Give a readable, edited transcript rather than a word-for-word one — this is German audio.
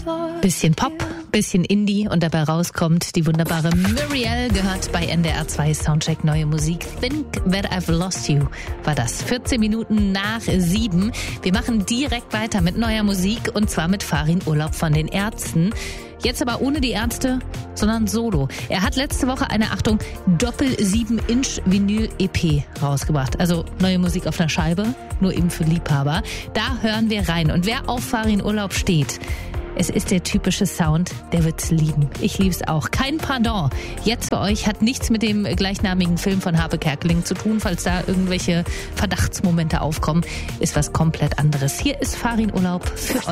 Bisschen Pop, bisschen Indie und dabei rauskommt die wunderbare Muriel, gehört bei NDR 2 Soundcheck neue Musik. Think That I've Lost You war das. 14 Minuten nach 7. Wir machen direkt weiter mit neuer Musik und zwar mit Farin Urlaub von den Ärzten. Jetzt aber ohne die Ärzte, sondern solo. Er hat letzte Woche eine, Achtung, Doppel-7-Inch-Vinyl-EP rausgebracht. Also neue Musik auf einer Scheibe, nur eben für Liebhaber. Da hören wir rein. Und wer auf Farin Urlaub steht, es ist der typische Sound, der wird's lieben. Ich lieb's auch. Kein Pardon. Jetzt bei euch hat nichts mit dem gleichnamigen Film von Harpe Kerkeling zu tun. Falls da irgendwelche Verdachtsmomente aufkommen, ist was komplett anderes. Hier ist Farin Urlaub für euch.